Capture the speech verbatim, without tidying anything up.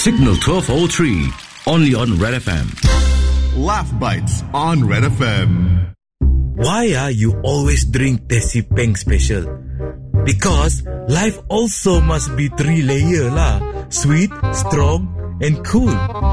Signal twelve oh three, only on Red F M. Laugh Bites on Red F M. Why are you always drink Teh Peng Special? Because life also must be three layer lah. Sweet, strong and cool.